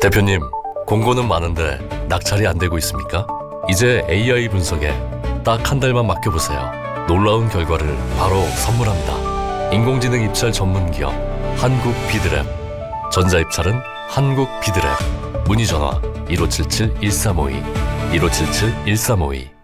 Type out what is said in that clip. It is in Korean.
대표님, 공고는 많은데 낙찰이 안 되고 있습니까? 이제 AI 분석에 딱 한 달만 맡겨보세요. 놀라운 결과를 바로 선물합니다. 인공지능 입찰 전문 기업 한국비드랩. 전자입찰은 한국비드랩. 문의 전화 1577-1352 1577-1352